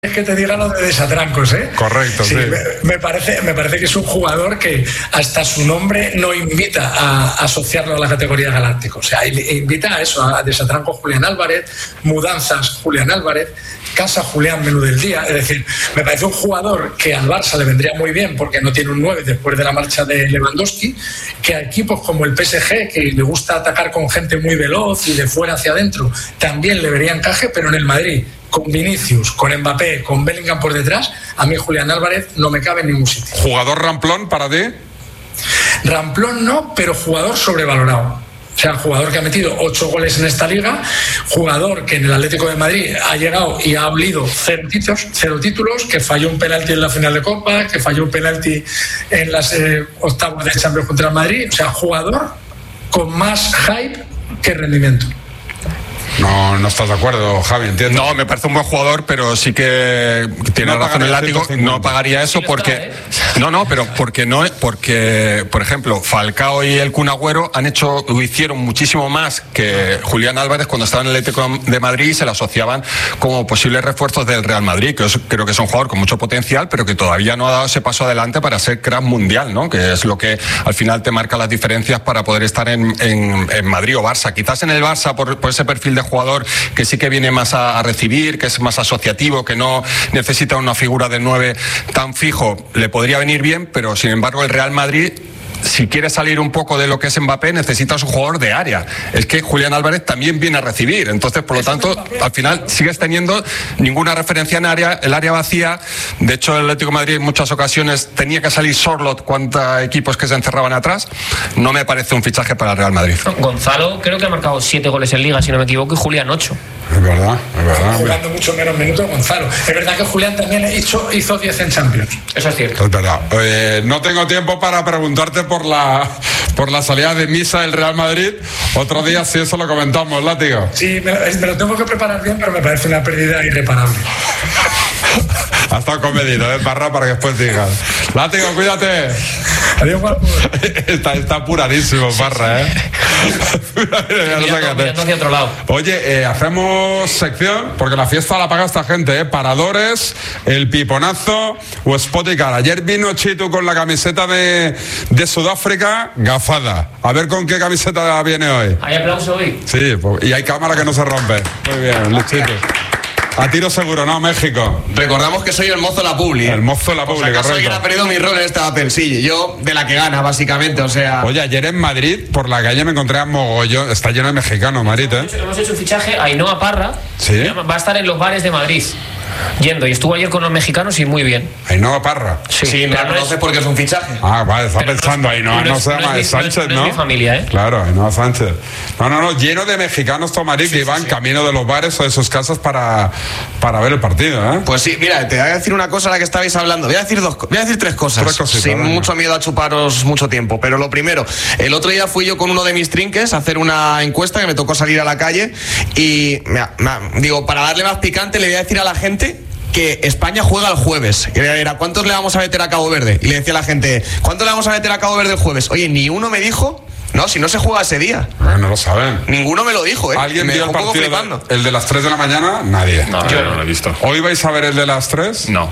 Es que te diga lo de desatrancos, ¿eh? Correcto, sí. Me parece que es un jugador que hasta su nombre no invita a asociarlo a la categoría galáctico. O sea, invita a eso, a desatrancos Julián Álvarez, mudanzas Julián Álvarez, casa Julián menú del día. Es decir, me parece un jugador que al Barça le vendría muy bien porque no tiene un 9 después de la marcha de Lewandowski, que a equipos como el PSG, que le gusta atacar con gente muy veloz y de fuera hacia adentro, también le vería encaje, pero en el Madrid, con Vinicius, con Mbappé, con Bellingham por detrás, a mí Julián Álvarez no me cabe en ningún sitio. ¿Jugador ramplón para ti? Ramplón no, pero jugador sobrevalorado. O sea, jugador que ha metido 8 goles en esta liga, jugador que en el Atlético de Madrid ha llegado y ha olido 0 títulos, que falló un penalti en la final de Copa, que falló un penalti en las octavos de Champions contra el Madrid. O sea, jugador con más hype que rendimiento. No estás de acuerdo, Javi, entiendo. No, me parece un buen jugador, pero sí que tiene razón el látigo. No pagaría eso porque... Porque, por ejemplo, Falcao y el Kun Agüero hicieron muchísimo más que Julián Álvarez cuando estaba en el Atlético de Madrid y se le asociaban como posibles refuerzos del Real Madrid, que creo que es un jugador con mucho potencial, pero que todavía no ha dado ese paso adelante para ser crack mundial, ¿no? Que es lo que al final te marca las diferencias para poder estar en Madrid o Barça. Quizás en el Barça, por ese perfil de jugador que sí que viene más a recibir, que es más asociativo, que no necesita una figura de 9 tan fijo, le podría venir bien, pero sin embargo el Real Madrid, si quiere salir un poco de lo que es Mbappé, necesita un jugador de área. Es que Julián Álvarez también viene a recibir, entonces por lo tanto al final sigues teniendo ninguna referencia en área, el área vacía. De hecho el Atlético de Madrid en muchas ocasiones tenía que salir Sorloth cuántos equipos que se encerraban atrás. No me parece un fichaje para el Real Madrid. Gonzalo creo que ha marcado 7 goles en Liga, si no me equivoco, y Julián 8. Es verdad. Jugando mucho menos minutos Gonzalo. Es verdad que Julián también hizo 10 en Champions. Eso es cierto. Es verdad. No tengo tiempo para preguntarte por la salida de misa del Real Madrid. Otro día sí, eso lo comentamos, látigo. Sí, me lo tengo que preparar bien, pero me parece una pérdida irreparable. Ha estado comedido, Parra, para que después digas. Látigo, cuídate. Adiós, guapo. Está apuradísimo, Parra, Mirando hacia otro lado. Oye, hacemos sección, porque la fiesta la paga esta gente, Paradores, El Piponazo o Spoticar. Ayer vino Chitu con la camiseta de Sudáfrica, gafada. A ver con qué camiseta viene hoy. ¿Hay aplauso hoy? Sí, y hay cámara que no se rompe. Muy bien, Chitu. A tiro seguro, ¿no? México. Recordamos que soy el mozo de la publi. El mozo de la publi, ¿Acaso alguien ha perdido mi rol en esta Apple? Sí, yo de la que gana, básicamente, o sea... Oye, ayer en Madrid, por la calle me encontré a mogollón. Está lleno de mexicanos, Madrid, Hemos hecho un fichaje, Ainhoa Parra. ¿Sí? Va a estar en los bares de Madrid. Yendo, y estuvo ayer con los mexicanos y muy bien. Ainhoa Parra. Sí, me la conoces porque es un fichaje. Ah, vale, está pensando Ainhoa, no se llama Sánchez, ¿no? No es mi familia, Claro, Ainhoa Sánchez. No, lleno de mexicanos, Tomarí, que iban camino de los bares o de sus casas para ver el partido, Pues sí, mira, te voy a decir una cosa a la que estabais hablando. Voy a decir 3 cosas. Sin mucho miedo a chuparos mucho tiempo. Pero lo primero, el otro día fui yo con uno de mis trinques a hacer una encuesta que me tocó salir a la calle y, digo, para darle más picante le voy a decir a la gente que España juega el jueves. Y era, ¿cuántos le vamos a meter a Cabo Verde? Y le decía a la gente, ¿cuántos le vamos a meter a Cabo Verde el jueves? Oye, ni uno me dijo, no, si no se juega ese día. No lo saben. Ninguno me lo dijo, ¿Alguien me vio el partido? ¿El de las 3 de la mañana? Nadie. No, yo no lo he visto. ¿Hoy vais a ver el de las 3? No.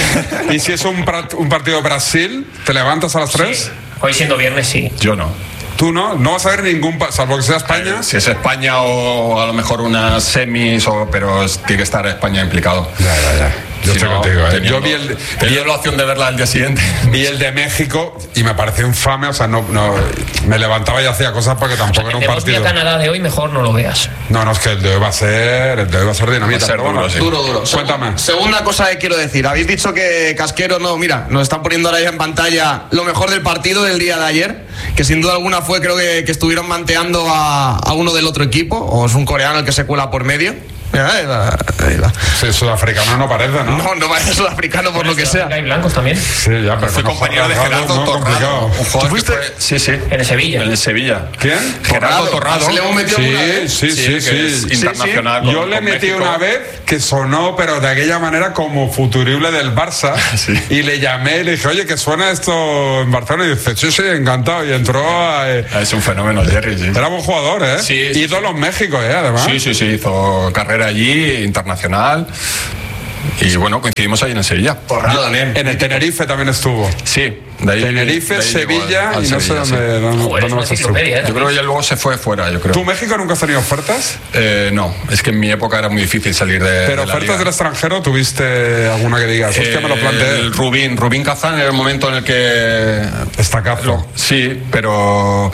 ¿Y si es un partido Brasil, te levantas a las 3? Sí. Hoy siendo viernes, sí. Yo no. ¿Tú no? ¿No vas a ver ningún, salvo que sea España? Si es España o a lo mejor unas semis, pero tiene que estar España implicado. Ya. Yo estoy contigo, Yo vi la opción de verla al día siguiente. Vi el de México y me pareció infame, o sea, no me levantaba y hacía cosas porque tampoco era un partido. El de Canadá de hoy mejor no lo veas. No, es que el de hoy va a ser dinamita. Duro. Cuéntame. Segunda cosa que quiero decir, habéis dicho que Casquero, nos están poniendo ahora ya en pantalla lo mejor del partido del día de ayer, que sin duda alguna fue, creo que estuvieron manteando a uno del otro equipo, o es un coreano el que se cuela por medio. Ahí va. Sí, sudafricano no parece, ¿no? No parece sudafricano por lo que sea. Hay blancos también. Sí, ya, pero fue compañero de Gerardo Torrado. ¿Tú fuiste? Sí. En el Sevilla. En el Sevilla. ¿Quién? Gerardo Torrado. ¿Le hemos metido una vez? Sí. Internacional. Yo le metí una vez que sonó, pero de aquella manera como futurible del Barça. Y le llamé y le dije, oye, que suena esto en Barcelona. Y dice, sí, encantado. Y entró Es un fenómeno, Jerry, sí. Era buen jugador, Sí. Ídolo en México, además. Sí, hizo carrera allí, internacional. Y bueno, coincidimos ahí en el Sevilla. En el Tenerife también estuvo. Sí, de ahí. Tenerife, Sevilla y no sé dónde. Joder, es una enciclopedia, yo creo que ya luego se fue fuera, yo creo. ¿Tú, México, nunca has tenido ofertas? No, es que en mi época era muy difícil salir de. ¿Pero de la ofertas liga. del extranjero tuviste alguna que digas? Hostia, me lo planteé. El Rubín Kazán era el momento en el que. Estacazo. Sí, pero.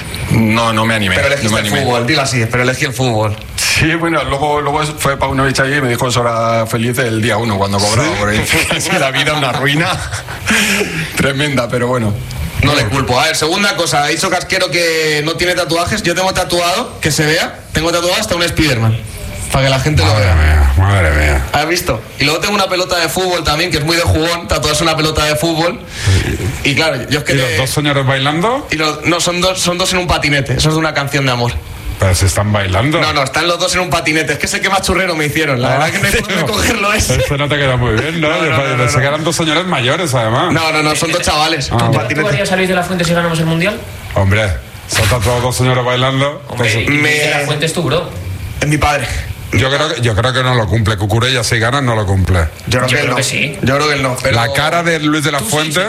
No me animé. Pero elegiste no me el fútbol, dilo así, pero elegí el fútbol. Sí, bueno, luego fue Paunovic allí y me dijo eso era feliz el día 1 cuando cobraba. ¿Sí? Por ahí. Es la vida una ruina tremenda, pero bueno. No le culpo. A ver, segunda cosa, ha dicho Casquero que no tiene tatuajes. Yo tengo tatuado, que se vea, tengo tatuado hasta un Spiderman. Para que la gente lo vea. Madre mía. ¿Has visto? Y luego tengo una pelota de fútbol también, que es muy de jugón, tatuarse una pelota de fútbol. Y claro, yo es que... ¿Y los dos señores bailando? No, son dos en un patinete. Eso es de una canción de amor. Pero se están bailando. No, están los dos en un patinete. Es que sé que más churrero me hicieron. La verdad que no hay por dónde cogerlo ese. Eso no te queda muy bien, ¿no? Pensé que eran dos señores mayores, además. No, son dos chavales. ¿Tú harías salir de la Fuente si ganamos el Mundial? Hombre, se han tatuado dos señores bailando. Hombre, de la Fuente es tu bro. Es mi padre. Yo creo que no lo cumple. Cucurella, si gana, no lo cumple. Yo creo que sí. Yo creo que él no. Pero... La cara de Luis de la Fuente...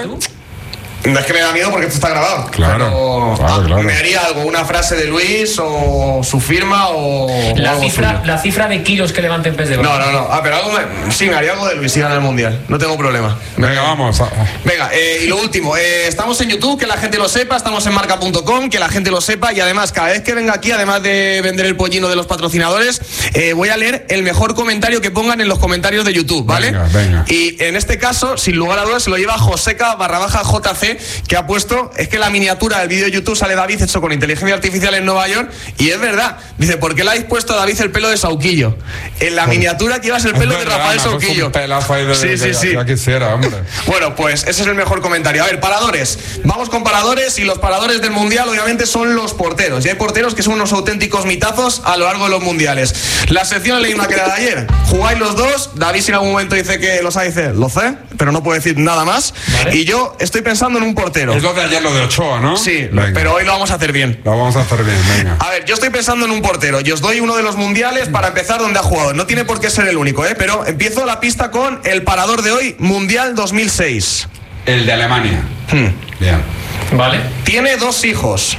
No es que me da miedo porque esto está grabado. Claro. Me haría algo, una frase de Luis o su firma o la cifra de kilos que levante en pez de oro. No. Pero sí, me haría algo de Luis si gana el Mundial. No tengo problema. Venga, vamos. Venga, y lo último. Estamos en YouTube, que la gente lo sepa. Estamos en marca.com, que la gente lo sepa. Y además, cada vez que venga aquí, además de vender el pollino de los patrocinadores, voy a leer el mejor comentario que pongan en los comentarios de YouTube, ¿vale? Venga. Y en este caso, sin lugar a dudas, se lo lleva Joseca_JC, que ha puesto, es que la miniatura del vídeo de YouTube sale David hecho con inteligencia artificial en Nueva York, y es verdad. Dice, ¿por qué le habéis puesto a David el pelo de Sauquillo? En la miniatura llevas el pelo de Rafael Sauquillo. Un pelazo ahí sí. Ya quisiera, hombre. Bueno, pues ese es el mejor comentario. A ver, paradores. Vamos con paradores, y los paradores del Mundial obviamente son los porteros. Y hay porteros que son unos auténticos mitazos a lo largo de los mundiales. La sección es la misma que la de ayer. Jugáis los dos. David si en algún momento dice que lo sé, pero no puedo decir nada más. ¿Vale? Y yo estoy pensando en un portero. Es lo de ayer, lo de Ochoa, ¿no? Sí, pero hoy lo vamos a hacer bien. Venga. A ver, yo estoy pensando en un portero. Y os doy uno de los mundiales para empezar donde ha jugado. No tiene por qué ser el único, pero empiezo la pista con el parador de hoy, Mundial 2006. El de Alemania. Bien. Vale. Tiene 2 hijos.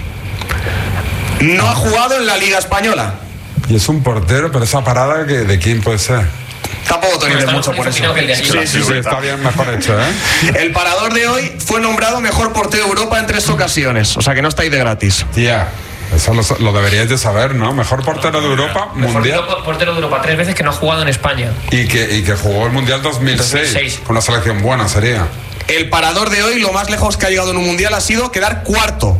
No ha jugado en la Liga Española. Y es un portero, pero esa parada, ¿de quién puede ser? Tampoco te dices mucho por eso. Sí, está bien, mejor hecho, El parador de hoy fue nombrado mejor portero de Europa en 3 ocasiones. O sea que no estáis de gratis. Tía, eso lo deberíais de saber, ¿no? Mejor portero de Europa, mundial. Mejor portero de Europa 3 veces que no ha jugado en España. Y que jugó el Mundial 2006. Con una selección buena sería. El parador de hoy, lo más lejos que ha llegado en un mundial ha sido quedar cuarto.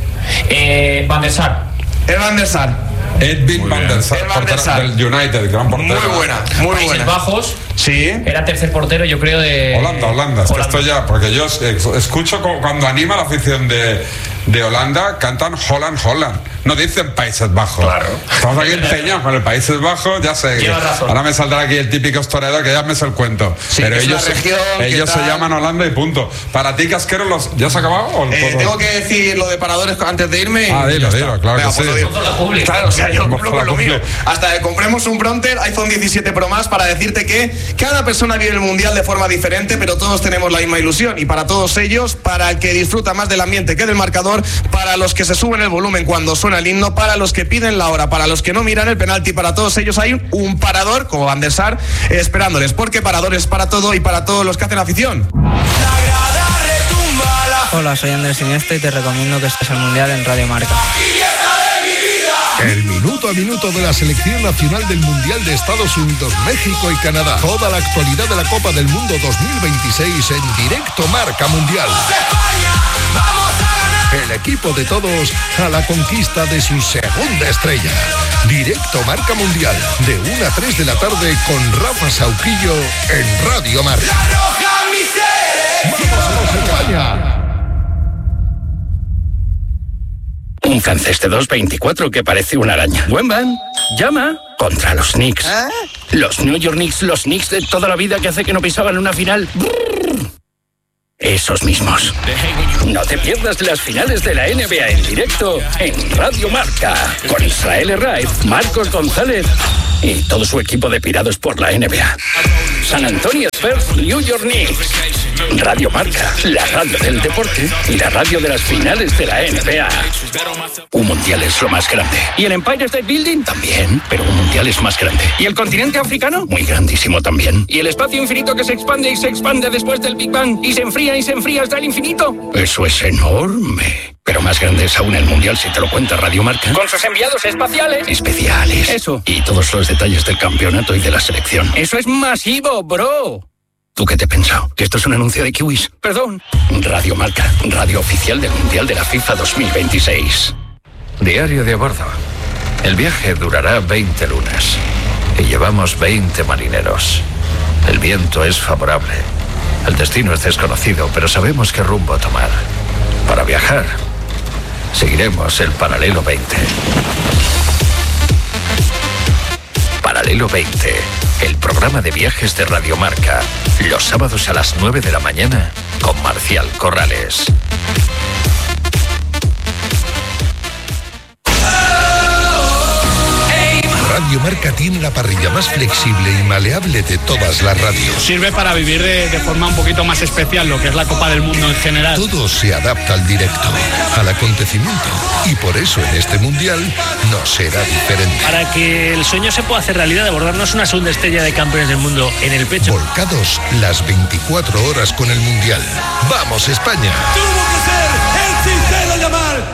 Van der Sar. Van der Sar. Edwin van der Sar, del United, gran portero. Muy buena. Países Bajos. Sí. Era tercer portero, yo creo, de... Holanda. Es que esto ya, porque yo escucho cuando anima la afición de Holanda, cantan Holland. No dicen Países Bajos. Claro. Estamos aquí empeñados con el Países Bajos, ya sé. Ahora me saldrá aquí el típico historiador que ya me sé el cuento. Sí, pero ellos se llaman Holanda y punto. Para ti, Casquero, ¿ya se ha acabado? Tengo que decir lo de paradores antes de irme. Dilo, claro. Venga, que sí. Claro, o sea, yo cumplo con lo mío. Hasta que compremos un Bronter iPhone 17 Pro Max para decirte que cada persona vive el Mundial de forma diferente, pero todos tenemos la misma ilusión. Y para todos ellos, para el que disfruta más del ambiente que del marcador, para los que se suben el volumen cuando suena el himno, para los que piden la hora, para los que no miran el penalti, para todos ellos hay un parador, como Van der Sar, esperándoles, porque parador es para todo y para todos los que hacen afición. Hola, soy Andrés Iniesta y te recomiendo que estés al Mundial en Radio Marca. El minuto a minuto de la selección nacional del Mundial de Estados Unidos, México y Canadá. Toda la actualidad de la Copa del Mundo 2026 en directo Marca Mundial. El equipo de todos a la conquista de su segunda estrella. Directo Marca Mundial, de 1 a 3 de la tarde con Rafa Sauquillo en Radio Marca. ¡Vamos, España! Un Canceste 224 que parece una araña. Buen van. Llama contra los Knicks. Los New York Knicks, los Knicks de toda la vida que hace que no pisaban una final. Esos mismos. No te pierdas las finales de la NBA en directo en Radio Marca. Con Israel Herraiz, Marcos González y todo su equipo de pirados por la NBA. San Antonio Spurs, New York Knicks. Radio Marca, la radio del deporte y la radio de las finales de la NBA. Un mundial es lo más grande. ¿Y el Empire State Building? También, pero un mundial es más grande. ¿Y el continente africano? Muy grandísimo también. ¿Y el espacio infinito que se expande y se expande después del Big Bang y se enfría hasta el infinito? Eso es enorme. Pero más grande es aún el mundial si te lo cuenta Radio Marca. Con sus enviados espaciales. Especiales. Eso. Y todos los detalles del campeonato y de la selección. Eso es masivo, bro. ¿Tú qué te he pensado? ¿Que esto es un anuncio de Kiwis? Perdón. Radio Marca, radio oficial del Mundial de la FIFA 2026. Diario de a bordo. El viaje durará 20 lunas. Y llevamos 20 marineros. El viento es favorable. El destino es desconocido, pero sabemos qué rumbo tomar. Para viajar, seguiremos el Paralelo 20. Paralelo 20, el programa de viajes de Radio Marca, los sábados a las 9 de la mañana con Marcial Corrales. Radio Marca tiene la parrilla más flexible y maleable de todas las radios. Sirve para vivir de forma un poquito más especial lo que es la Copa del Mundo en general. Todo se adapta al directo, al acontecimiento. Y por eso en este Mundial no será diferente. Para que el sueño se pueda hacer realidad de bordarnos una segunda estrella de campeones del mundo en el pecho. Volcados las 24 horas con el Mundial. ¡Vamos, España! ¡Tuvo que ser el sincero Yamal!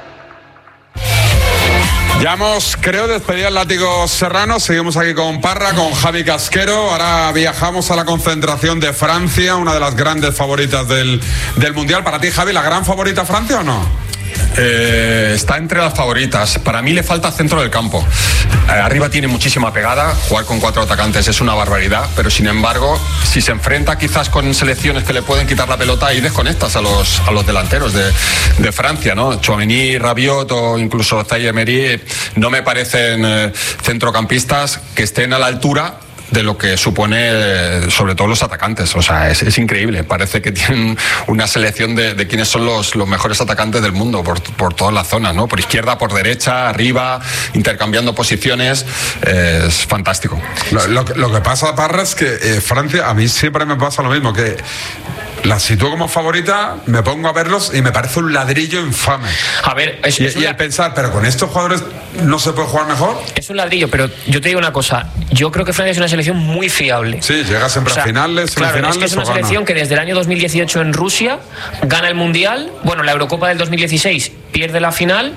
Ya hemos, creo, despedido al Látigo Serrano. Seguimos aquí con Parra, con Javi Casquero. Ahora viajamos a la concentración de Francia, una de las grandes favoritas del Mundial. Para ti, Javi, ¿la gran favorita Francia o no? Está entre las favoritas. Para mí le falta centro del campo. Arriba tiene muchísima pegada. Jugar con 4 atacantes es una barbaridad, pero sin embargo, si se enfrenta quizás con selecciones que le pueden quitar la pelota, ahí desconectas a los delanteros de Francia, ¿no? Tchouaméni, Rabiot o incluso Zaïre Emery no me parecen centrocampistas que estén a la altura de lo que supone sobre todo los atacantes. O sea, es increíble. Parece que tienen una selección de quiénes son los mejores atacantes del mundo por todas las zonas, ¿no? Por izquierda, por derecha, arriba, intercambiando posiciones. Es fantástico. Lo que pasa, Parra, es que Francia, a mí siempre me pasa lo mismo, que la sitúo como favorita, me pongo a verlos y me parece un ladrillo infame. A ver, y el pensar, pero con estos jugadores no se puede jugar mejor. Es un ladrillo, pero yo te digo una cosa, yo creo que Francia es una selección muy fiable. Sí, llega siempre a finales, claro, semifinales. Es que es una selección que desde el año 2018 en Rusia gana el Mundial, bueno, la Eurocopa del 2016 pierde la final,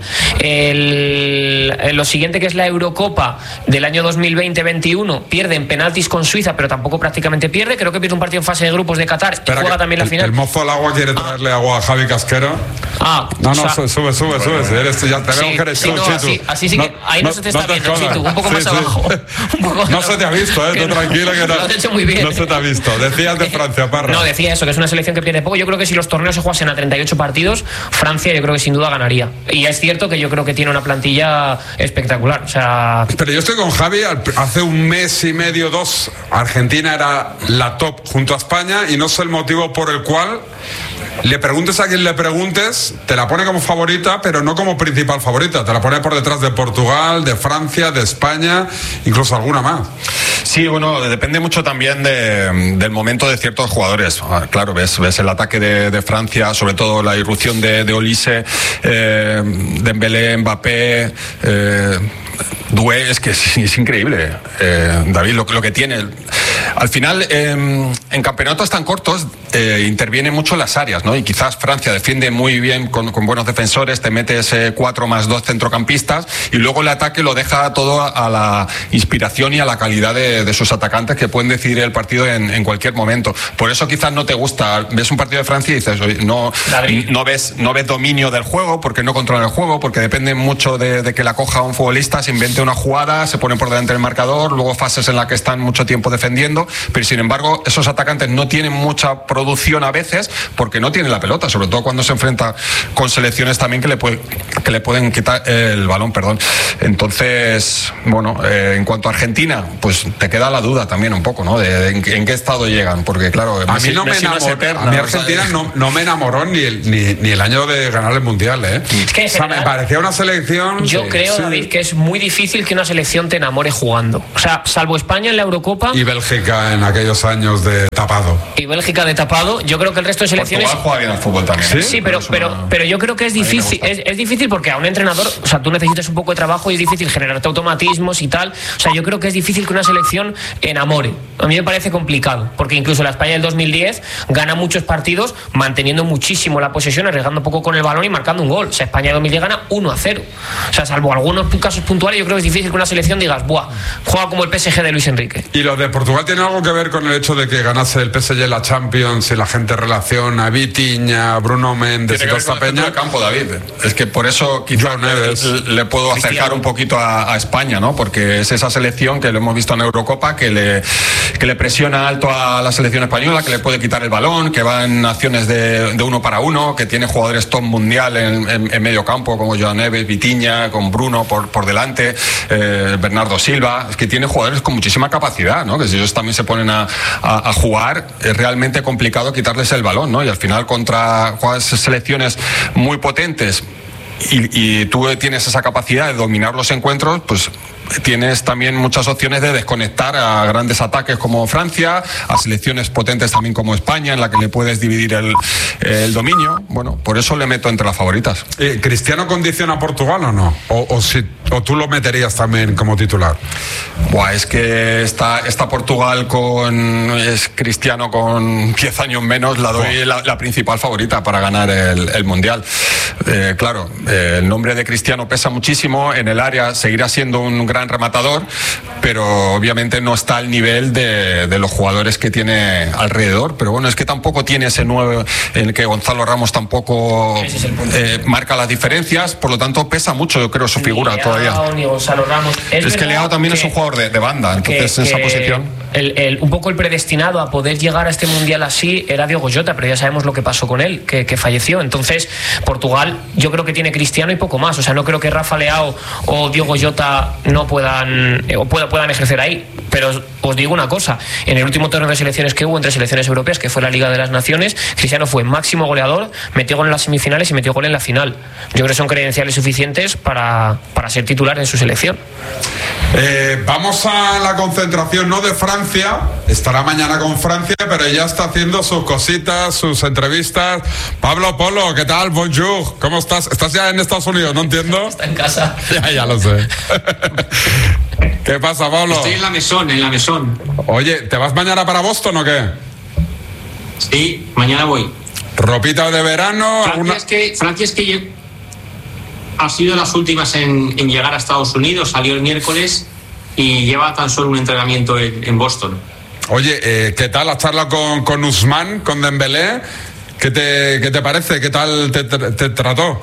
lo siguiente que es la Eurocopa del año 2020-21 pierde en penaltis con Suiza, pero tampoco prácticamente pierde, creo que pierde un partido en fase de grupos de Qatar. Espera, y juega también la final. El mozo del agua quiere traerle agua a Javi Casquero. Sube. Eres, ya te veo que eres tú, Chitu. Así sí que ahí no se te está viendo, Chitu, un poco más abajo. No se te ha visto, tú tranquila que lo has hecho muy bien. No se te ha visto. Decías de Francia, Parra. No, decía eso, que es una selección que pierde poco. Yo creo que si los torneos se jugasen a 38 partidos, Francia yo creo que sin duda ganaría. Y es cierto que yo creo que tiene una plantilla espectacular. O sea... Pero yo estoy con Javi, hace un mes y medio, 2, Argentina era la top junto a España y no sé el motivo por el cual le preguntes a quien le preguntes, te la pone como favorita, pero no como principal favorita. Te la pone por detrás de Portugal, de Francia, de España, incluso alguna más. Sí, bueno, depende mucho también del momento de ciertos jugadores. Claro, ves el ataque de Francia, sobre todo la irrupción de Olise, Dembélé, Mbappé, Doué, es que es increíble, David, lo que tiene. Al final, en campeonatos tan cortos, intervienen mucho las áreas, ¿no? Y quizás Francia defiende muy bien con buenos defensores, te metes 4 más 2 centrocampistas y luego el ataque lo deja todo a la inspiración y a la calidad de sus atacantes que pueden decidir el partido en cualquier momento. Por eso quizás no te gusta, ves un partido de Francia y dices, oye, no ves dominio del juego, porque no controla el juego, porque depende mucho de que la coja un futbolista, se invente una jugada, se pone por delante del marcador, luego fases en las que están mucho tiempo defendiendo, pero sin embargo esos atacantes no tienen mucha producción a veces porque no tienen la pelota, sobre todo cuando se enfrenta con selecciones también que le pueden quitar el balón, perdón. Entonces, bueno, en cuanto a Argentina, pues te queda la duda también un poco, ¿no? De en qué estado llegan, porque claro, a mí Argentina no me enamoró ni el año de ganar el Mundial, ¿eh? Es que me parecía una selección. Yo creo, David, que es muy difícil que una selección te enamore jugando. O sea, salvo España en la Eurocopa. Y Bélgica Bélgica en aquellos años de tapado. Y Bélgica de tapado, yo creo que el resto de selecciones... Portugal juega bien al fútbol también. Sí, pero yo creo que es difícil, es difícil porque a un entrenador, o sea, tú necesitas un poco de trabajo y es difícil generarte automatismos y tal. O sea, yo creo que es difícil que una selección enamore. A mí me parece complicado, porque incluso la España del 2010 gana muchos partidos manteniendo muchísimo la posesión, arriesgando poco con el balón y marcando un gol. O sea, España del 2010 gana 1-0. O sea, salvo algunos casos puntuales, yo creo que es difícil que una selección digas, buah, juega como el PSG de Luis Enrique. ¿Y lo de Portugal tiene algo que ver con el hecho de que ganase el PSG la Champions y la gente relaciona a Vitinha, Bruno Méndez y toda esta peña? El campo, David. Es que por eso quizás le puedo acercar un poquito a España, ¿no? Porque es esa selección que lo hemos visto en Eurocopa, que le presiona alto a la selección española, que le puede quitar el balón, que va en acciones de uno para uno, que tiene jugadores top mundial en medio campo, como Joan Neves, Vitinha, con Bruno por delante, Bernardo Silva. Es que tiene jugadores con muchísima capacidad, ¿no? Que si ellos también se ponen a jugar, es realmente complicado quitarles el balón, ¿no? Y al final contra selecciones muy potentes y tú tienes esa capacidad de dominar los encuentros, pues tienes también muchas opciones de desconectar a grandes ataques como Francia, a selecciones potentes también como España, en la que le puedes dividir el dominio. Bueno, por eso le meto entre las favoritas. ¿Cristiano condiciona a Portugal o no? ¿O tú lo meterías también como titular? Buah, es que esta Portugal es Cristiano con 10 años menos, la doy la principal favorita para ganar el Mundial. Claro, el nombre de Cristiano pesa muchísimo, en el área seguirá siendo un gran rematador, pero obviamente no está al nivel de los jugadores que tiene alrededor. Pero bueno, es que tampoco tiene ese nuevo en el que Gonzalo Ramos tampoco marca las diferencias, por lo tanto pesa mucho, yo creo, su figura todavía. Ni Gonzalo Ramos. Es que Leao también es un jugador de banda, entonces en esa posición. Un poco el predestinado a poder llegar a este mundial así era Diogo Jota, pero ya sabemos lo que pasó con él, que falleció. Entonces, Portugal, yo creo que tiene Cristiano y poco más. O sea, no creo que Rafa Leao o Diogo Jota no puedan ejercer ahí. Pero os digo una cosa, en el último torneo de selecciones que hubo entre selecciones europeas, que fue la Liga de las Naciones, Cristiano fue máximo goleador, metió gol en las semifinales y metió gol en la final. Yo creo que son credenciales suficientes para ser titular en su selección. Vamos a la concentración, ¿no?, de Francia. Estará mañana con Francia, pero ya está haciendo sus cositas, sus entrevistas. Pablo Polo, ¿qué tal? Bonjour, ¿cómo estás? ¿Estás ya en Estados Unidos? No entiendo. Está en casa. Ya lo sé. ¿Qué pasa, Pablo? Estoy en la mesón. Oye, ¿te vas mañana para Boston o qué? Sí, mañana voy. ¿Ropita de verano? Francia es que ha sido las últimas en llegar a Estados Unidos, salió el miércoles y lleva tan solo un entrenamiento en Boston. Oye, ¿qué tal la charla con Ousmane, con Dembélé? ¿Qué te parece? ¿Qué tal te trató?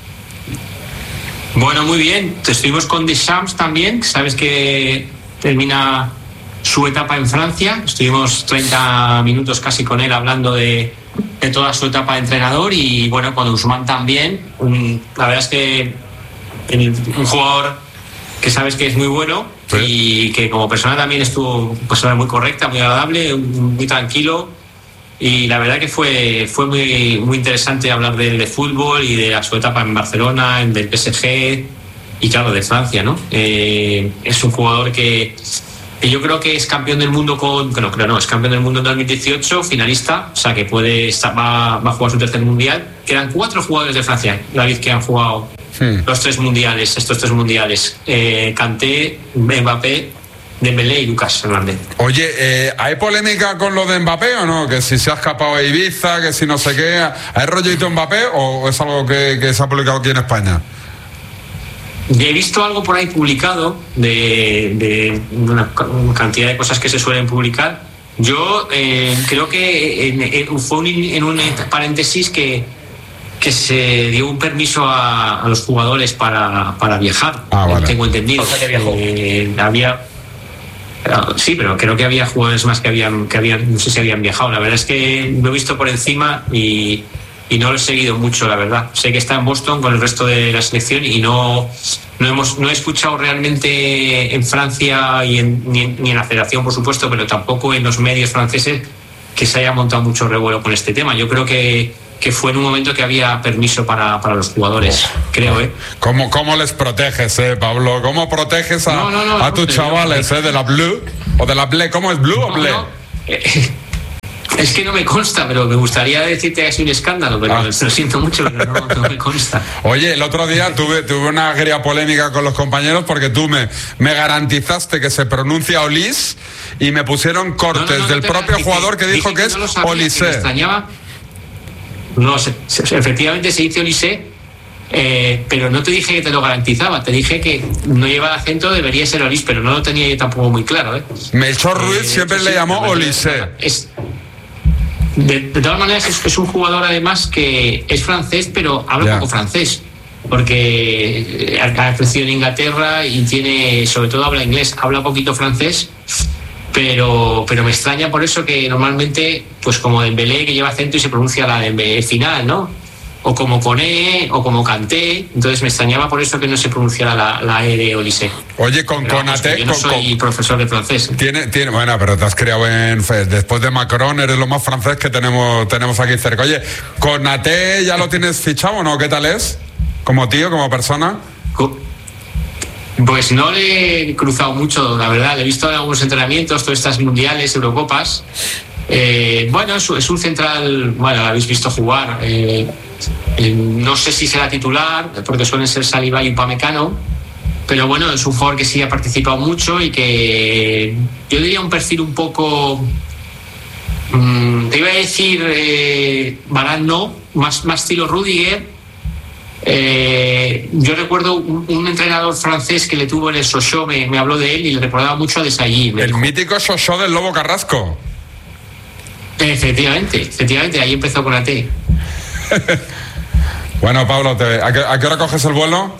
Bueno, muy bien. Estuvimos con Deschamps también, sabes que termina su etapa en Francia. Estuvimos 30 minutos casi con él hablando de toda su etapa de entrenador y bueno, con Ousmane también. La verdad es que un jugador que sabes que es muy bueno, sí, y que como persona también estuvo muy correcta, muy agradable, muy tranquilo. Y la verdad que fue muy, muy interesante hablar de fútbol y de su etapa en Barcelona, del PSG y claro, de Francia, ¿no? Es un jugador que yo creo que es campeón del mundo es campeón del mundo en 2018, finalista, o sea que va a jugar su tercer mundial. Quedan 4 jugadores de Francia, David, que han jugado estos 3 mundiales. Kanté, Mbappé, Dembélé y Lucas Hernández. Oye, ¿hay polémica con lo de Mbappé o no? Que si se ha escapado a Ibiza, que si no sé qué. ¿Hay rollito Mbappé o es algo que se ha publicado aquí en España? He visto algo por ahí publicado de una cantidad de cosas que se suelen publicar. Yo creo que fue en un paréntesis que se dio un permiso a los jugadores para viajar. Vale. Tengo entendido. O sea, que viajó. Sí, pero creo que había jugadores más que habían, no sé si habían viajado. La verdad es que lo he visto por encima y no lo he seguido mucho, la verdad. Sé que está en Boston con el resto de la selección y no he escuchado realmente en Francia ni en la federación, por supuesto, pero tampoco en los medios franceses que se haya montado mucho revuelo con este tema. Yo creo que que fue en un momento que había permiso para los jugadores, creo, ¿eh? ¿Cómo les proteges, Pablo? ¿Cómo proteges a tus chavales, de la Blue? ¿O de la Ble? ¿Cómo es Blue o Ble? Es que no me consta, pero me gustaría decirte que es un escándalo, pero lo siento mucho, pero no me consta. Oye, el otro día tuve una agria polémica con los compañeros porque tú me garantizaste que se pronuncia Olise y me pusieron cortes del propio jugador que dijo que es Olise. Me extrañaba. No, efectivamente se dice Olise, pero no te dije que te lo garantizaba, te dije que no lleva el acento, debería ser Olise, pero no lo tenía yo tampoco muy claro, ¿eh? Melchor Ruiz siempre le llamó Olise. De todas maneras es un jugador además que es francés, pero habla poco francés, porque ha crecido en Inglaterra y sobre todo habla inglés, habla poquito francés, pero me extraña por eso que normalmente, pues como Dembélé, que lleva acento y se pronuncia la Dembélé final, ¿no? O como Koné, o como Kanté. Entonces me extrañaba por eso que no se pronunciara la E de Olise. Oye, con Konaté... Yo no soy profesor de francés. Bueno, pero te has criado después de Macron, eres lo más francés que tenemos aquí cerca. Oye, ¿Konaté ya lo tienes fichado o no? ¿Qué tal es? ¿Como tío, como persona? Pues no le he cruzado mucho, la verdad. Le he visto en algunos entrenamientos, todas estas mundiales, Eurocopas. Bueno, es un central, bueno, lo habéis visto jugar. No sé si será titular, porque suelen ser Saliba y Upamecano, pero bueno, es un jugador que sí ha participado mucho y que yo diría un perfil un poco, te iba a decir Varane, no, más estilo Rudiger. Yo recuerdo un entrenador francés que le tuvo en el Sochaux, me habló de él y le recordaba mucho a Desailly. El mítico Sochaux del Lobo Carrasco. Efectivamente, ahí empezó con AT. Bueno, Pablo, ¿a qué hora coges el vuelo?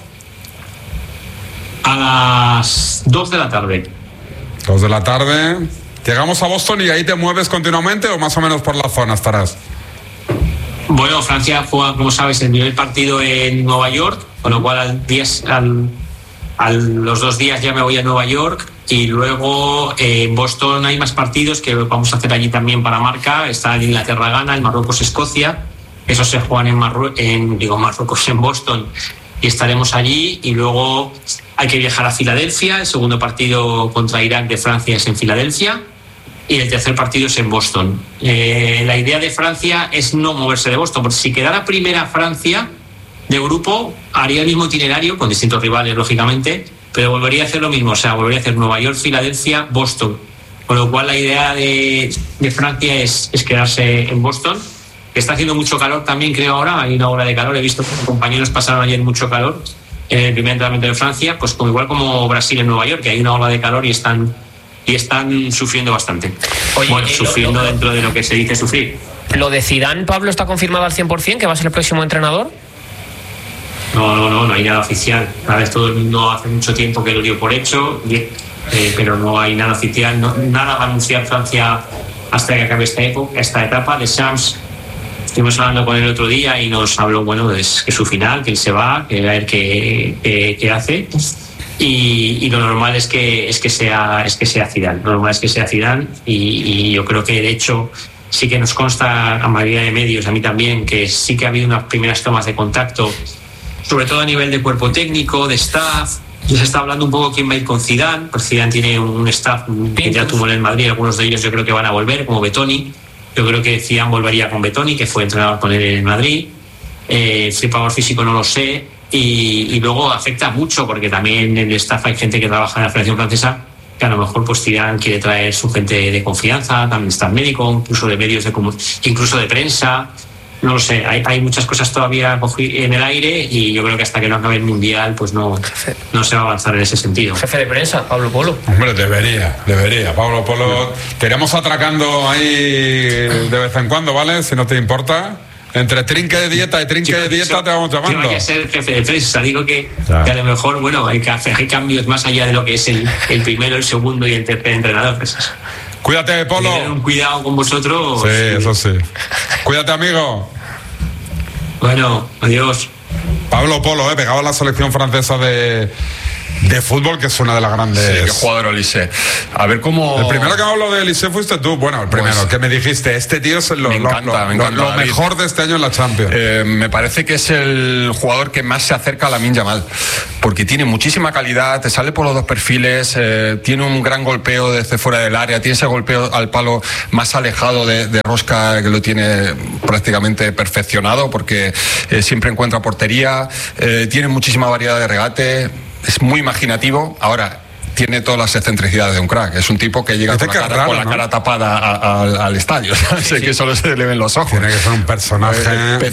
A las 2 de la tarde. 2 de la tarde. ¿Llegamos a Boston y ahí te mueves continuamente o más o menos por la zona estarás? Bueno, Francia juega, como sabes, el primer partido en Nueva York, con lo cual a los 2 días ya me voy a Nueva York. Y luego en Boston hay más partidos que vamos a hacer allí también para Marca. Está el Inglaterra-Ghana, el Marruecos-Escocia. Esos se juegan en Boston, y estaremos allí. Y luego hay que viajar a Filadelfia. El segundo partido contra Irak de Francia es en Filadelfia. Y el tercer partido es en Boston. La idea de Francia es no moverse de Boston, porque si quedara primera Francia de grupo, haría el mismo itinerario, con distintos rivales, lógicamente, pero volvería a hacer lo mismo, o sea, volvería a hacer Nueva York, Filadelfia, Boston. Con lo cual la idea de Francia es quedarse en Boston. Está haciendo mucho calor también, creo ahora, hay una ola de calor. He visto que mis compañeros pasaron ayer mucho calor en el primer entrenamiento de Francia, pues igual como Brasil en Nueva York, que hay una ola de calor y están sufriendo bastante. Oye, bueno, sufriendo dentro de lo que se dice sufrir. ¿Lo de Zidane, Pablo, está confirmado al 100%, que va a ser el próximo entrenador? No hay nada oficial. A ver, todo el mundo hace mucho tiempo que lo dio por hecho, pero no hay nada oficial. Nada va a anunciar Francia hasta que acabe esta etapa. De Shams estuvimos hablando con él el otro día y nos habló, bueno, de que su final, que él se va, que a ver qué hace. Y lo normal es que sea Zidane. Lo normal es que sea Zidane y yo creo que de hecho sí que nos consta a mayoría de medios, a mí también, que sí que ha habido unas primeras tomas de contacto, sobre todo a nivel de cuerpo técnico, de staff. Ya se está hablando un poco quién va a ir con Zidane, porque Zidane tiene un staff que ya tuvo en el Madrid, algunos de ellos yo creo que van a volver, como Betoni. Yo creo que Zidane volvería con Betoni, que fue entrenador con él en el Madrid. El preparador físico no lo sé. Y luego afecta mucho, porque también en el staff hay gente que trabaja en la Federación Francesa, que a lo mejor pues Zidane quiere traer su gente de confianza, también staff médico, incluso de medios incluso de prensa. No lo sé, hay muchas cosas todavía en el aire y yo creo que hasta que no acabe el Mundial pues no se va a avanzar en ese sentido. Jefe de prensa, Pablo Polo. Hombre, debería. Pablo Polo, te iremos atracando ahí de vez en cuando, ¿vale? Si no te importa. Entre trinque de dieta y trinque de dieta te vamos llamando. Tengo que ser jefe de prensa. Digo que a lo mejor, bueno, hay cambios más allá de lo que es el primero, el segundo y el tercer entrenador. Cuídate, Polo. Tener un cuidado con vosotros. Sí, eso sí. Cuídate, amigo. Bueno, adiós. Pablo Polo, pegado a la selección francesa de de fútbol, que es una de las grandes. Sí, que jugador Olise. A ver cómo. El primero que me habló de Olise fuiste tú. Bueno, el primero, pues, que me dijiste, este tío es lo mejor de este año en la Champions. Me parece que es el jugador que más se acerca a Lamine Yamal, porque tiene muchísima calidad, te sale por los dos perfiles, tiene un gran golpeo desde fuera del área, tiene ese golpeo al palo más alejado de rosca, que lo tiene prácticamente perfeccionado, porque siempre encuentra portería, tiene muchísima variedad de regate, es muy imaginativo. Ahora, tiene todas las excentricidades de un crack. Es un tipo que llega con la cara tapada al estadio. Sé que solo se le ven los ojos. Tiene que ser un personaje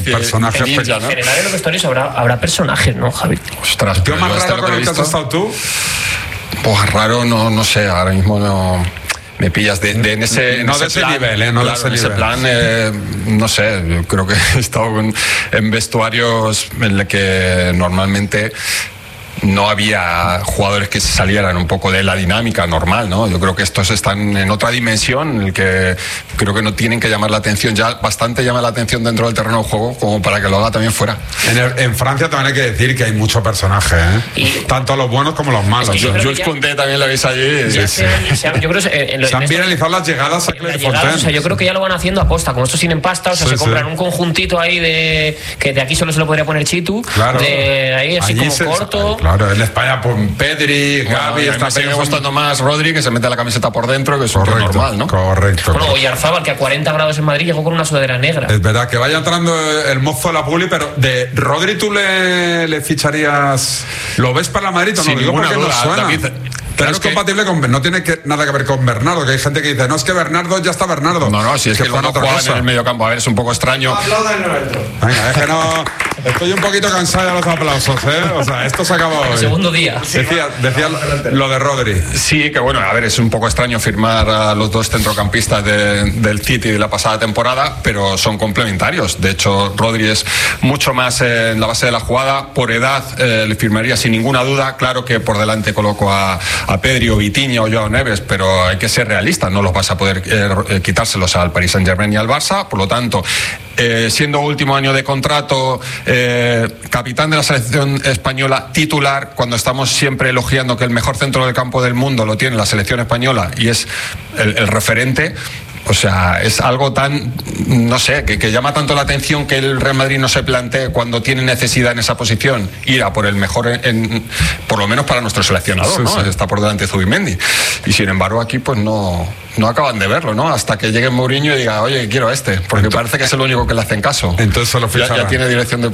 ninja, ¿no? En general en los vestuarios habrá personajes, ¿no, Javi? Ostras, ¿el tío más raro con el que has estado tú? Pues raro, no sé, ahora mismo no. Me pillas en ese nivel, no claro, en ese plan, no sé, yo creo que he estado en vestuarios en los que normalmente no había jugadores que se salieran un poco de la dinámica normal, ¿no? Yo creo que estos están en otra dimensión, en el que creo que no tienen que llamar la atención. Ya bastante llama la atención dentro del terreno de juego como para que lo haga también fuera. En Francia también hay que decir que hay mucho personaje, tanto los buenos como los malos. Jules Koundé también lo veis allí. Se han viralizado las llegadas a Clairefontaine. O sea, yo creo que ya lo van haciendo aposta. Como estos tienen pasta, o sea, se compran un conjuntito ahí que de aquí solo se lo podría poner Chitu. Claro. De ahí así allí como corto. Claro, en España, pues Pedri, Gavi, me sigue gustando más Rodri, que se mete la camiseta por dentro, que es normal, ¿no? Correcto. Bueno, Oyarzábal, que a 40 grados en Madrid llegó con una sudadera negra. Es verdad, que vaya entrando el mozo de la Publi, pero de Rodri tú le ficharías. ¿Lo ves para la Madrid o no? Sin ninguna duda, no suena. David, pero es compatible con. No tiene nada que ver con Bernardo, que hay gente que dice, no, es que Bernardo ya está Bernardo. No, si es que no juega en el medio campo. A ver, es un poco extraño. Venga, es que no. Estoy un poquito cansado de los aplausos, O sea, esto se acabó hoy. El segundo día. Decía lo de Rodri. Sí, que bueno, a ver, es un poco extraño firmar a los dos centrocampistas del City de la pasada temporada, pero son complementarios. De hecho, Rodri es mucho más en la base de la jugada. Por edad le firmaría sin ninguna duda. Claro que por delante coloco a Pedri o Vitinha o Joao Neves, pero hay que ser realistas. No los vas a poder quitárselos al Paris Saint-Germain y al Barça. Por lo tanto, siendo último año de contrato, capitán de la selección española, titular, cuando estamos siempre elogiando que el mejor centro del campo del mundo lo tiene la selección española y es el referente. O sea, es algo tan, no sé, que llama tanto la atención que el Real Madrid no se plantee cuando tiene necesidad en esa posición ir a por el mejor, por lo menos para nuestro seleccionador, ¿no? Sí. Está por delante de Zubimendi. Y sin embargo aquí pues no acaban de verlo, ¿no? Hasta que llegue Mourinho y diga, oye, quiero porque parece que es el único que le hacen caso. Entonces se lo ficharán. Ya tiene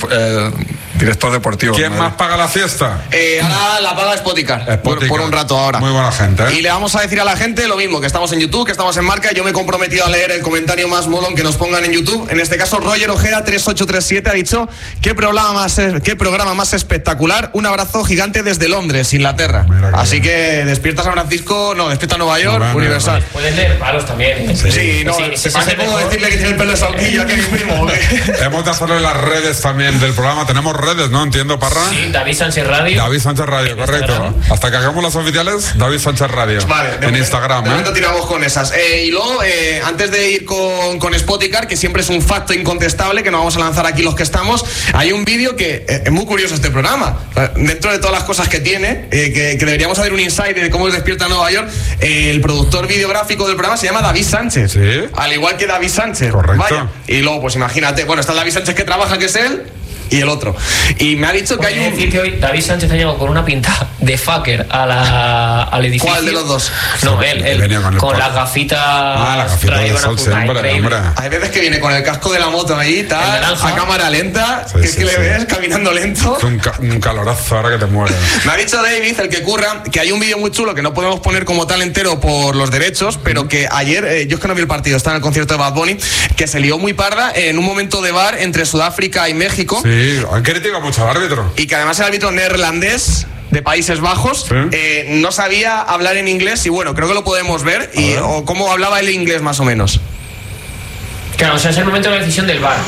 director deportivo. ¿Quién más paga la fiesta? Ahora la paga Spoticar. Por un rato ahora. Muy buena gente, Y le vamos a decir a la gente lo mismo, que estamos en YouTube, que estamos en Marca. Yo me he comprometido a leer el comentario más molón que nos pongan en YouTube. En este caso, Roger Ojeda 3837 ha dicho: ¿qué programa más espectacular? Un abrazo gigante desde Londres, Inglaterra. Así que despierta San Francisco, despierta Nueva York, Universal. Pueden leer palos también. Sí, no, se parece como decirle que tiene el pelo de Sauquillo aquí mismo. Hemos de hacerle las redes también del programa. Tenemos redes, ¿no? Entiendo, Parra. Sí, David Sánchez Radio. David Sánchez Radio, correcto. Hasta que hagamos las oficiales, David Sánchez Radio. Vale, en Instagram. De momento tiramos con esas. Y luego, antes de ir con Spoticar, que siempre es un facto incontestable que nos vamos a lanzar aquí los que estamos, hay un vídeo que es muy curioso este programa. Dentro de todas las cosas que tiene, que deberíamos hacer un insight de cómo es Despierta Nueva York, el productor videográfico del programa se llama David Sánchez. ¿Sí? Al igual que David Sánchez. Correcto. Vaya. Y luego, pues imagínate, está el David Sánchez que trabaja, que es él, y el otro. Y me ha dicho que hay un... decir que hoy David Sánchez ha llegado con una pinta de fucker al edificio. ¿Cuál de los dos? No, él con las gafitas. La gafita de sol, hombre. Hay veces que viene con el casco de la moto ahí, tal, a cámara lenta, le ves caminando lento. Un calorazo ahora que te mueres. Me ha dicho David, el que curra, que hay un vídeo muy chulo que no podemos poner como tal entero por los derechos, pero que ayer, yo es que no vi el partido, estaba en el concierto de Bad Bunny, que se lió muy parda en un momento de bar entre Sudáfrica y México. Sí, han criticado mucho al árbitro. Y que además el árbitro neerlandés de Países Bajos no sabía hablar en inglés, y bueno, creo que lo podemos ver, o cómo hablaba el inglés más o menos. Claro, o sea, es el momento de la decisión del VAR.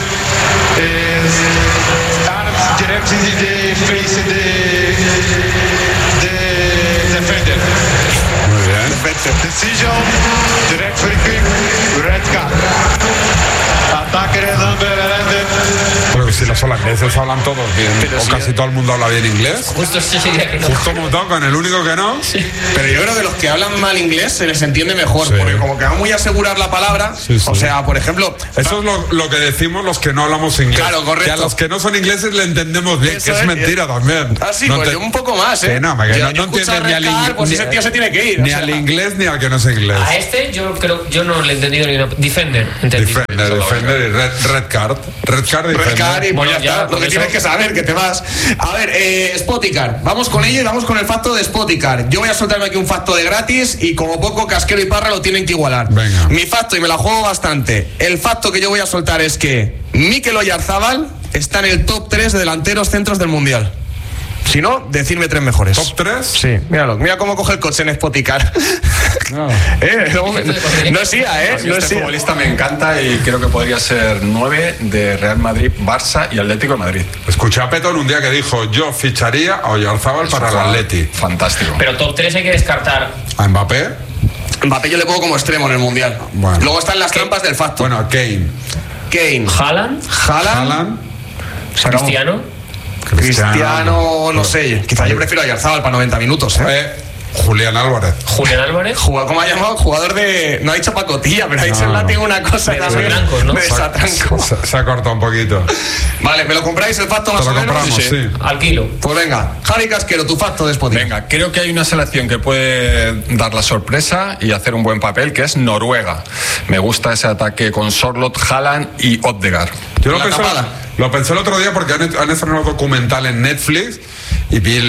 Muy bien. Decision, direct free kick, red card. Ataque de si los holandeses hablan todos bien, pero o casi todo el mundo habla bien inglés. Justo sí sería que no. Justo un montón, con el único que no. Sí. Pero yo creo que los que hablan mal inglés se les entiende mejor, porque como que va muy a asegurar la palabra. O sea, por ejemplo... Eso es lo que decimos los que no hablamos inglés. Claro, correcto. Que a los que no son ingleses le entendemos bien, eso que es mentira también. Ah, sí, no pues yo un poco más, ¿eh? Que no entiendes ni al inglés. Pues ese tío se tiene que ir. Ni al inglés ni al que no es inglés. A este yo no le he entendido ni una... Defender y red card. Y pues ya está, lo que tienes que saber, que te vas. A ver, Spoticar, vamos con ello y vamos con el facto de Spoticar. Yo voy a soltarme aquí un facto de gratis y como poco Casquero y Parra lo tienen que igualar. Venga. Mi facto, y me la juego bastante. El facto que yo voy a soltar es que Mikel Oyarzabal está en el top 3 de delanteros centros del Mundial. Si no, decirme 3 mejores. ¿Top 3? Sí, míralo. Mira cómo coge el coche en Spoticar. No. No es IA, ¿eh? No este futbolista me encanta y creo que podría ser 9 de Real Madrid, Barça y Atlético de Madrid. Escuché a Petón un día que dijo: yo ficharía a Oyarzabal para el Atleti. Fantástico. Pero top 3 hay que descartar. ¿A Mbappé? Mbappé yo le pongo como extremo en el Mundial. Bueno. Luego están las trampas del facto. Bueno, Kane. Haaland. Cristiano, no sé. Quizá yo prefiero a Oyarzabal para 90 minutos, Julián Álvarez. ¿Cómo ha llamado? Jugador de... No ha dicho pacotilla, pero ha dicho en latín una cosa de desatrancos, ¿no? De desatranco. Se ha cortado un poquito. Vale, ¿me lo compráis el facto más o menos? Sí. Al kilo. Pues venga, Javi Casquero, tu facto de Spotify. Venga, creo que hay una selección que puede dar la sorpresa y hacer un buen papel, que es Noruega. Me gusta ese ataque con Sorloth, Haaland y Odegaard. Yo lo pensé el otro día porque han estrenado un documental en Netflix y vi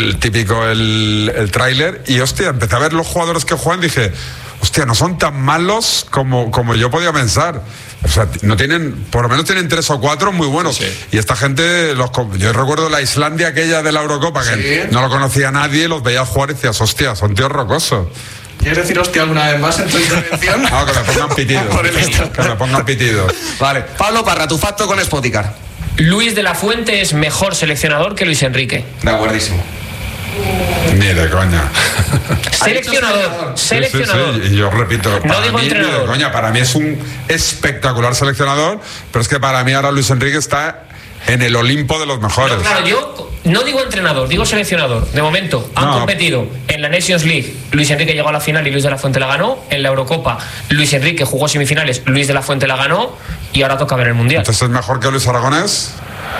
el tráiler y hostia, empecé a ver los jugadores que juegan y dije, hostia, no son tan malos como yo podía pensar. O sea, no tienen, por lo menos tienen 3 o 4 muy buenos. Sí. Y esta gente, yo recuerdo la Islandia aquella de la Eurocopa, que no lo conocía nadie, los veía jugar y decías, hostia, son tíos rocosos. ¿Quieres decir hostia alguna vez más en tu intervención? No, que me pongan pitidos. Que me pongan pitidos. Vale, Pablo Parra, tu facto con Spoticar. Luis de la Fuente es mejor seleccionador que Luis Enrique. De acuerdísimo. Ni de coña. Seleccionador. Sí. Y yo repito, no digo entrenador. Ni de coña, para mí es un espectacular seleccionador, pero es que para mí ahora Luis Enrique está en el Olimpo de los mejores. No, claro, yo no digo entrenador, digo seleccionador. De momento, han competido en la Nations League. Luis Enrique llegó a la final y Luis de la Fuente la ganó. En la Eurocopa, Luis Enrique jugó semifinales, Luis de la Fuente la ganó. Y ahora toca ver el Mundial. ¿Entonces es mejor que Luis Aragonés?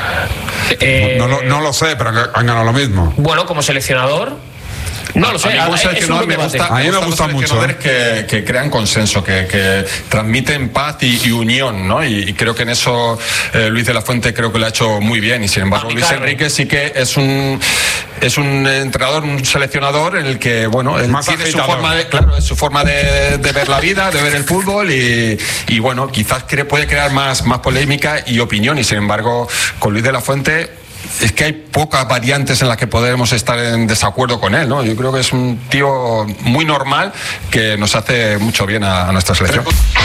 No lo sé, pero han ganado lo mismo. Bueno, como seleccionador... No lo sé, a mí me gusta mucho que crean consenso, que transmiten paz y unión, ¿no? Y creo que en eso Luis de la Fuente creo que lo ha hecho muy bien. Y sin embargo Luis Enrique sí que es un entrenador, un seleccionador en el que, bueno, él tiene su forma de ver la vida, de ver el fútbol y bueno, quizás puede crear más polémica y opinión. Y sin embargo con Luis de la Fuente es que hay pocas variantes en las que podemos estar en desacuerdo con él, ¿no? Yo creo que es un tío muy normal que nos hace mucho bien a nuestra selección.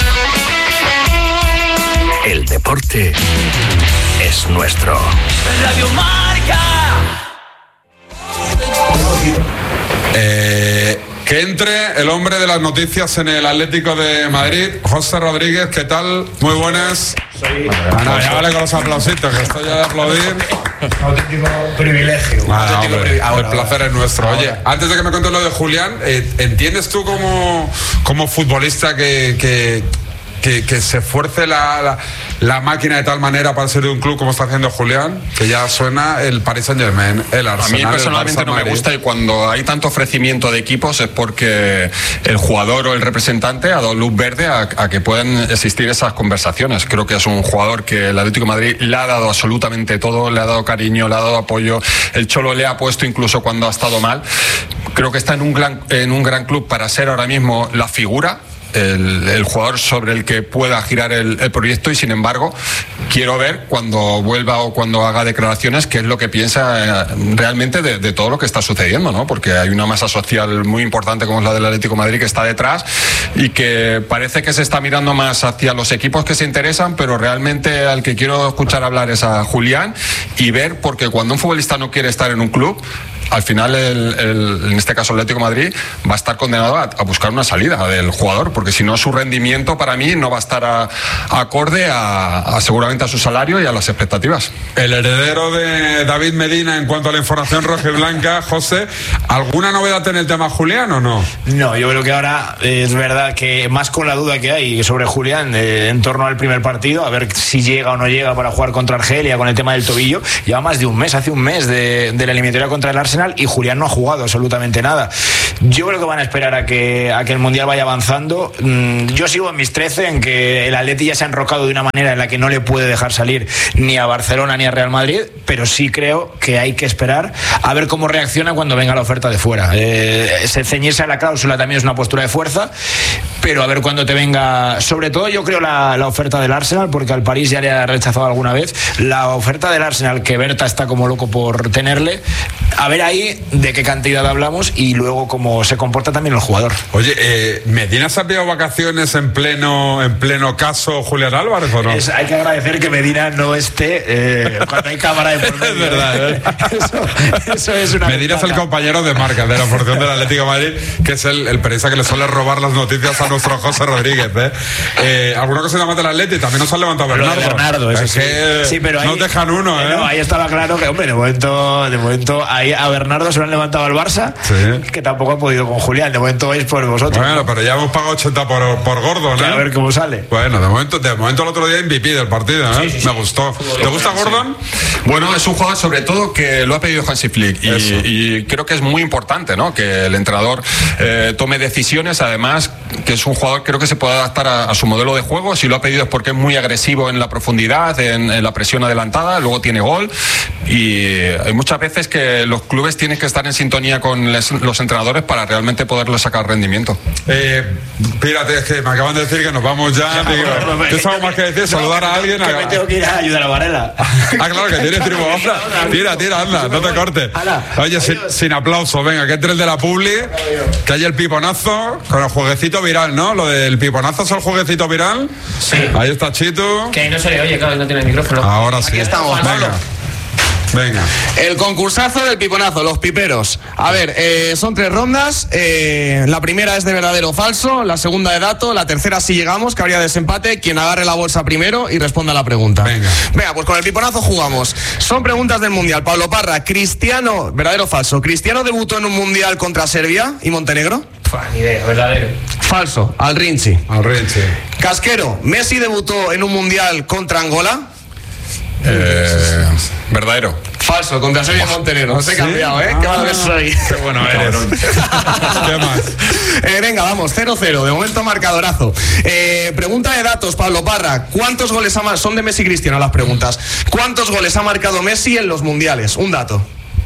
El deporte es nuestro. Radio Marca. Que entre el hombre de las noticias en el Atlético de Madrid, José Rodríguez, ¿qué tal? Muy buenas. Ya vale con los aplausitos, que estoy ya de aplaudir. Auténtico privilegio. El placer es nuestro. Oye, antes de que me cuentes lo de Julián, ¿entiendes tú como futbolista que se esfuerce la máquina de tal manera para ser de un club como está haciendo Julián, que ya suena el Paris Saint-Germain, el Arsenal? A mí personalmente no me gusta, y cuando hay tanto ofrecimiento de equipos es porque el jugador o el representante ha dado luz verde a que puedan existir esas conversaciones. Creo que es un jugador que el Atlético de Madrid le ha dado absolutamente todo, le ha dado cariño, le ha dado apoyo. El Cholo le ha puesto incluso cuando ha estado mal. Creo que está en un gran club para ser ahora mismo la figura, el jugador sobre el que pueda girar el proyecto, y sin embargo quiero ver cuando vuelva o cuando haga declaraciones qué es lo que piensa realmente de todo lo que está sucediendo, ¿no? Porque hay una masa social muy importante como es la del Atlético de Madrid que está detrás y que parece que se está mirando más hacia los equipos que se interesan, pero realmente al que quiero escuchar hablar es a Julián y ver, porque cuando un futbolista no quiere estar en un club, al final en este caso el Atlético de Madrid va a estar condenado a buscar una salida del jugador, porque si no su rendimiento para mí no va a estar acorde a seguramente a su salario y a las expectativas. El heredero de David Medina en cuanto a la información rojiblanca, José, ¿alguna novedad en el tema Julián o no? No, yo creo que ahora es verdad que más con la duda que hay sobre Julián en torno al primer partido, a ver si llega o no llega para jugar contra Argelia con el tema del tobillo. Lleva más de un mes, hace un mes de la eliminatoria contra el Arsenal, y Julián no ha jugado absolutamente nada. Yo creo que van a esperar a que el Mundial vaya avanzando. Yo sigo en mis 13 en que el Atleti ya se ha enrocado de una manera en la que no le puede dejar salir ni a Barcelona ni a Real Madrid, pero sí creo que hay que esperar a ver cómo reacciona cuando venga la oferta de fuera. Ceñirse a la cláusula también es una postura de fuerza, pero a ver cuando te venga, sobre todo yo creo la oferta del Arsenal, porque al París ya le ha rechazado alguna vez, la oferta del Arsenal, que Berta está como loco por tenerle, a ver ahí de qué cantidad hablamos y luego cómo se comporta también el jugador. Oye, ¿Medina se ha pillado vacaciones en pleno caso Julián Álvarez o no? Hay que agradecer que Medina no esté cuando hay cámara de por medio. Es verdad, eso es una Medina es el compañero de marca de la porción del Atlético de Madrid, que es el periodista que le suele robar las noticias a nuestro José Rodríguez. Alguna cosa más del Atlético también nos ha levantado Bernardo. Eso es que sí, pero ahí, no dejan uno, No, ahí estaba claro que, hombre, de momento ahí a Bernardo se lo han levantado al Barça, que tampoco ha podido con Julián. De momento vais por vosotros. Bueno, pero ya hemos pagado 80 por Gordon, A ver cómo sale. Bueno, de momento el otro día MVP del partido, Me gustó. ¿Te gusta Gordon? Bueno, es un jugador sobre todo que lo ha pedido Hansi Flick y creo que es muy importante, ¿no? Que el entrenador tome decisiones, además que es un jugador creo que se puede adaptar a su modelo de juego. Si lo ha pedido es porque es muy agresivo en la profundidad, en la presión adelantada, luego tiene gol, y hay muchas veces que los clubes tienen que estar en sintonía con los entrenadores para realmente poderles sacar rendimiento. Fíjate, es que me acaban de decir que nos vamos ya. ¿Tienes algo más que decir? ¿Saludar a alguien? Que me tengo que ir a ayudar a Varela. Claro, que tienes tribu. Tira, anda, no te cortes. Oye, sin aplauso, venga, que entre el de la Publi, que hay el piponazo con el jueguecito viral, ¿no? Lo del piponazo es el jueguecito viral. Sí. Ahí está Chito. Que ahí no se le oye, claro, no tiene el micrófono. Ahora sí. Aquí estamos. Venga. El concursazo del piponazo, los piperos. A ver, son 3 rondas. La primera es de verdadero o falso, la segunda de dato, la tercera si llegamos, que habría desempate, quien agarre la bolsa primero y responda a la pregunta. Venga, pues con el piponazo jugamos. Son preguntas del Mundial. Pablo Parra, Cristiano, verdadero o falso, ¿Cristiano debutó en un Mundial contra Serbia y Montenegro? Ni idea, verdadero. Falso, al Rinchi. Casquero, ¿Messi debutó en un Mundial contra Angola? Verdadero. Falso, contra Serbia y Montenegro. Os he cambiado, Qué malo que soy. Qué bueno eres. ¿Qué más? Venga, vamos, 0-0. De momento marcadorazo. Pregunta de datos, Pablo Parra. ¿Cuántos goles son de Messi y Cristiano las preguntas? ¿Cuántos goles ha marcado Messi en los mundiales? Un dato.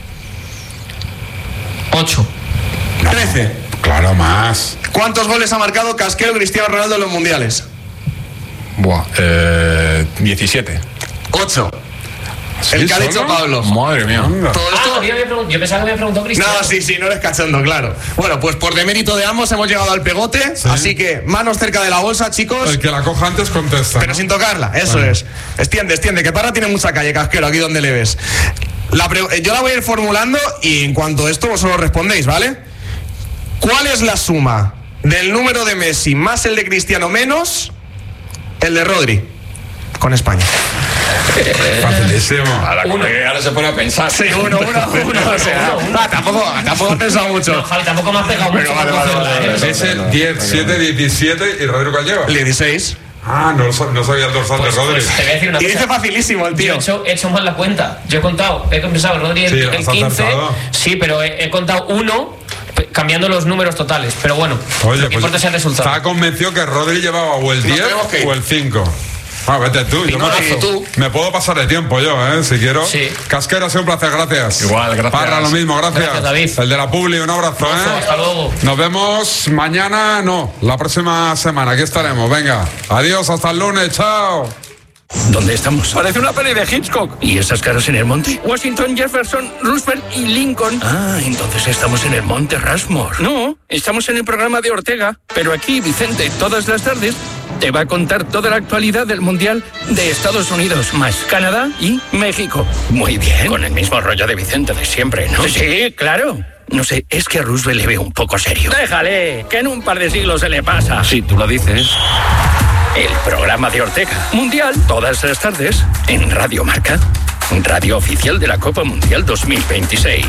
8. 13. Claro, más. ¿Cuántos goles ha marcado Casquero Cristiano Ronaldo en los mundiales? 17. 8. El que ha dicho Pablo. Madre mía. Todo esto... yo pensaba que me había preguntado Cristiano. No, sí, no eres cachondo, claro. Bueno, pues por demérito de ambos hemos llegado al pegote. Así que manos cerca de la bolsa, chicos. El que la coja antes contesta. Pero sin tocarla, eso es. Extiende, que Parra tiene mucha calle, Casquero, aquí donde le ves. Yo la voy a ir formulando y en cuanto a esto vosotros respondéis, ¿vale? ¿Cuál es la suma del número de Messi más el de Cristiano menos el de Rodri con España? Facilísimo. Ahora se pone a pensar. Sí, uno. Tampoco he pensado mucho. No, Javi, tampoco me has pegado mucho. Vale. Es el 10, 7, 17 y Rodrigo ¿cuál lleva? El 16. No sabía el dorsal de Rodri. Pues te voy a decir una cosa. Y dice facilísimo el tío. Yo he hecho mal la cuenta. Yo he contado, he pensado Rodri el 15. Sí, pero he contado 1 cambiando los números totales. Pero bueno, lo que importa es el resultado. Estaba convencido que Rodri llevaba o el 10 o el 5. Vete tú, me puedo pasar de tiempo yo, si quiero. Sí. Casquero, ha sido un placer, gracias. Igual, gracias. Parra, lo mismo, gracias. David. El de la Publi, un abrazo, Hasta luego. Nos vemos mañana, la próxima semana, aquí estaremos, venga. Adiós, hasta el lunes, chao. ¿Dónde estamos? Parece una peli de Hitchcock. ¿Y esas caras en el monte? Washington, Jefferson, Roosevelt y Lincoln. Ah, entonces estamos en el monte Rushmore. No, estamos en el programa de Ortega. Pero aquí, Vicente, todas las tardes te va a contar toda la actualidad del Mundial de Estados Unidos, más Canadá y México. Muy bien. Con el mismo rollo de Vicente de siempre, ¿no? Sí, claro. No sé, es que a Roosevelt le veo un poco serio. Déjale, que en un par de siglos se le pasa. Si tú lo dices. El programa de Ortega. Mundial, todas las tardes, en Radio Marca. Radio oficial de la Copa Mundial 2026.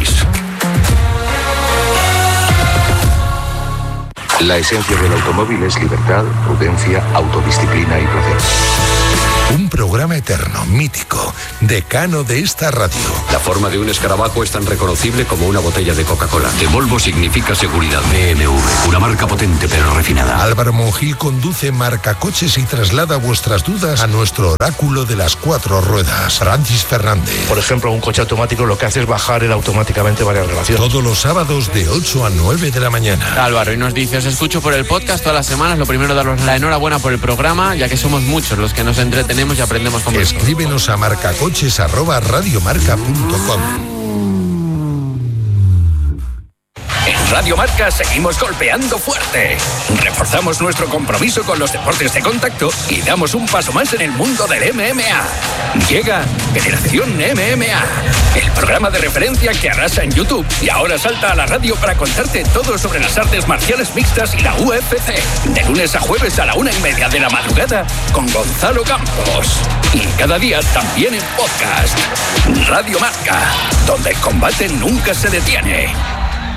La esencia del automóvil es libertad, prudencia, autodisciplina y placer. Un programa eterno, mítico, decano de esta radio. La forma de un escarabajo es tan reconocible como una botella de Coca-Cola. De Volvo significa seguridad. BMW, una marca potente pero refinada. Álvaro Monjil conduce Marcacoches y traslada vuestras dudas a nuestro oráculo de las 4 ruedas, Francis Fernández. Por ejemplo, un coche automático lo que hace es bajar él automáticamente varias relaciones. Todos los sábados de 8 a 9 de la mañana. Álvaro, y nos dice, os escucho por el podcast todas las semanas. Lo primero, daros la enhorabuena por el programa, ya que somos muchos los que nos entretenemos y aprendemos con vosotros. Escríbenos a marcacoches@radiomarca.com. En Radio Marca seguimos golpeando fuerte. Reforzamos nuestro compromiso con los deportes de contacto y damos un paso más en el mundo del MMA. Llega Generación MMA, el programa de referencia que arrasa en YouTube y ahora salta a la radio para contarte todo sobre las artes marciales mixtas y la UFC. De lunes a jueves a la 1:30 de la madrugada con Gonzalo Campos. Y cada día también en podcast. Radio Marca, donde el combate nunca se detiene.